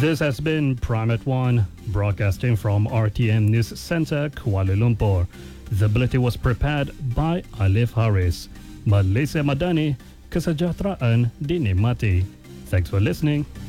This has been Prime at 1, broadcasting from RTM News Center, Kuala Lumpur. The bulletin was prepared by Alif Harris. Malaysia Madani, kesejahteraan dinikmati. Thanks for listening.